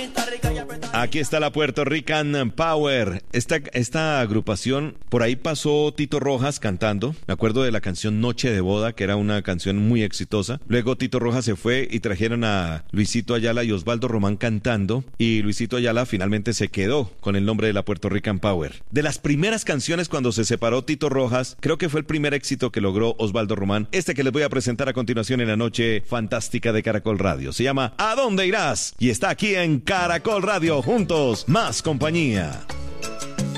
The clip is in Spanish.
Aquí está la Puerto Rican Power. Esta agrupación, por ahí pasó Tito Rojas cantando. Me acuerdo de la canción Noche de Boda, que era una canción muy exitosa. Luego Tito Rojas se fue y trajeron a Luisito Ayala y Osvaldo Román cantando. Y Luisito Ayala finalmente se quedó con el nombre de la Puerto Rican Power. De las primeras canciones cuando se separó Tito Rojas, creo que fue el primer éxito que logró Osvaldo Román. Este que les voy a presentar a continuación en la noche fantástica de Caracol Radio. Se llama ¿A dónde irás? Y está aquí en Caracol Radio. Juntos, más compañía.